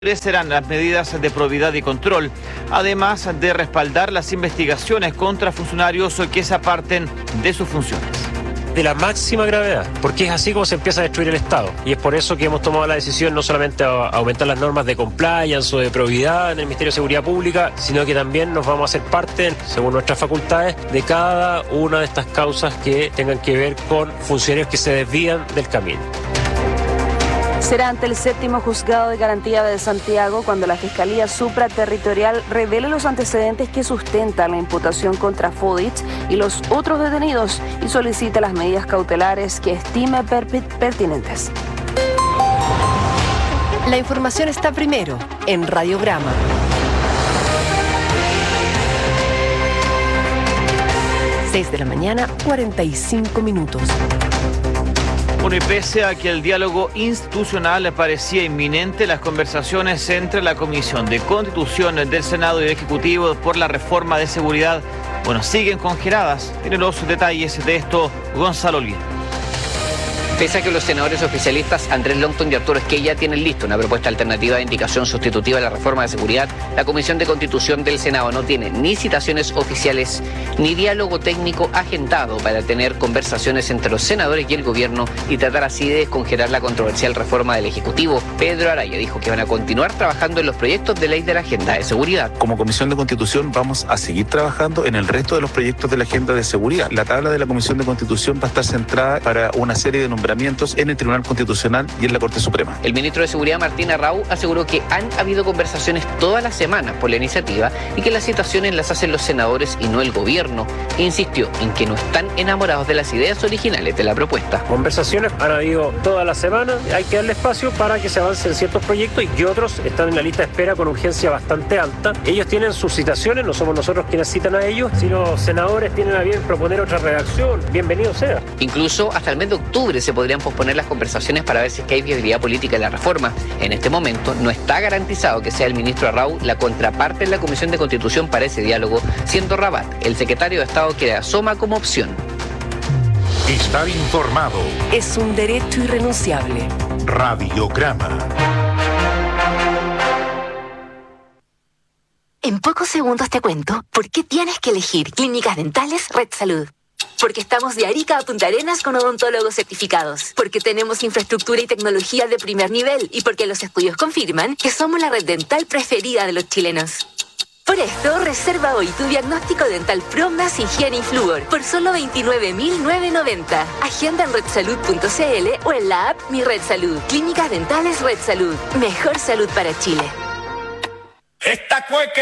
Serán las medidas de probidad y control, además de respaldar las investigaciones contra funcionarios que se aparten de sus funciones. De la máxima gravedad, porque es así como se empieza a destruir el Estado. Y es por eso que hemos tomado la decisión no solamente a aumentar las normas de compliance o de probidad en el Ministerio de Seguridad Pública, sino que también nos vamos a hacer parte, según nuestras facultades, de cada una de estas causas que tengan que ver con funcionarios que se desvían del camino. Será ante el séptimo juzgado de garantía de Santiago cuando la Fiscalía Supraterritorial revele los antecedentes que sustentan la imputación contra Fudich y los otros detenidos y solicite las medidas cautelares que estime pertinentes. La información está primero en Radiograma. Seis de la mañana, 45 minutos. Bueno, y pese a que el diálogo institucional parecía inminente, las conversaciones entre la Comisión de Constitución del Senado y el Ejecutivo por la reforma de seguridad, siguen congeladas. Tienen los detalles de esto Gonzalo Olguín. Pese a que los senadores oficialistas Andrés Longton y Arturo Esquella tienen lista una propuesta alternativa de indicación sustitutiva de la reforma de seguridad, la Comisión de Constitución del Senado no tiene ni citaciones oficiales ni diálogo técnico agendado para tener conversaciones entre los senadores y el gobierno y tratar así de descongelar la controversial reforma del Ejecutivo. Pedro Araya dijo que van a continuar trabajando en los proyectos de ley de la agenda de seguridad. Como Comisión de Constitución vamos a seguir trabajando en el resto de los proyectos de la agenda de seguridad. La tabla de la Comisión de Constitución va a estar centrada para una serie de nombramientos en el Tribunal Constitucional y en la Corte Suprema. El ministro de Seguridad, Martín Arrau, aseguró que han habido conversaciones todas las semanas por la iniciativa y que las citaciones las hacen los senadores y no el gobierno. Insistió en que no están enamorados de las ideas originales de la propuesta. Conversaciones han habido toda la semana, hay que darle espacio para que se avancen ciertos proyectos y otros están en la lista de espera con urgencia bastante alta. Ellos tienen sus citaciones, no somos nosotros quienes citan a ellos. Si los senadores tienen a bien proponer otra redacción, bienvenido sea. Incluso hasta el mes de octubre se podrían posponer las conversaciones para ver si es que hay viabilidad política en la reforma. En este momento no está garantizado que sea el ministro Arrau la contraparte en la Comisión de Constitución para ese diálogo, siendo Rabat el secretario de Estado que le asoma como opción. Estar informado es un derecho irrenunciable. Radiograma. En pocos segundos te cuento por qué tienes que elegir Clínicas Dentales Red Salud. Porque estamos de Arica a Punta Arenas con odontólogos certificados. Porque tenemos infraestructura y tecnología de primer nivel. Y porque los estudios confirman que somos la red dental preferida de los chilenos. Por esto, reserva hoy tu diagnóstico dental Pro más higiene y flúor por solo 29.990. Agenda en redsalud.cl o en la app Mi Red Salud. Clínicas Dentales Red Salud. Mejor salud para Chile. Esta cueca